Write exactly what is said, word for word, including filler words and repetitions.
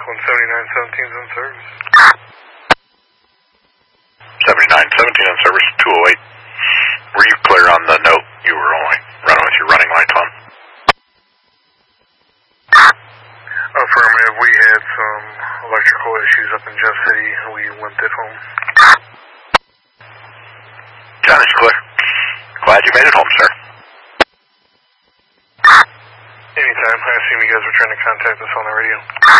one seventy-nine seventeen is on service. seventy-nine seventeen on service, two oh eight. Were you clear on the note you were only running with your running lights on? Affirmative, we had some electrical issues up in Jeff City. We limped it home. John is clear. Glad you made it home, sir. Anytime. I assume you guys were trying to contact us on the radio.